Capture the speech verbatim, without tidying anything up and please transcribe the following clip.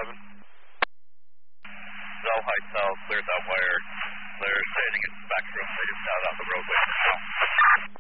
eleven. Zell Heights South, cleared that wire. They're standing in the back room. They just got out the roadway now.